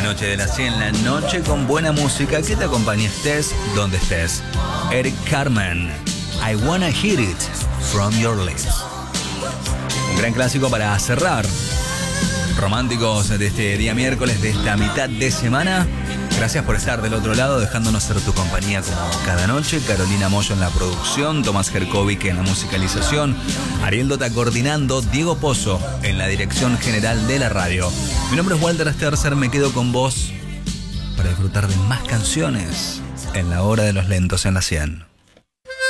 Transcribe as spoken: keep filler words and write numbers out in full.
noche de las cien, la noche con buena música que te acompañe estés donde estés. Eric Carmen, I Wanna Hear It From Your Lips. Un gran clásico para cerrar. Románticos de este día miércoles, de esta mitad de semana. Gracias por estar del otro lado, dejándonos ser tu compañía como cada noche. Carolina Moyo en la producción, Tomás Jerkovic en la musicalización, Ariel Dota coordinando, Diego Pozo en la dirección general de la radio. Mi nombre es Walter Sterzer, me quedo con vos para disfrutar de más canciones en la hora de los lentos en la cien.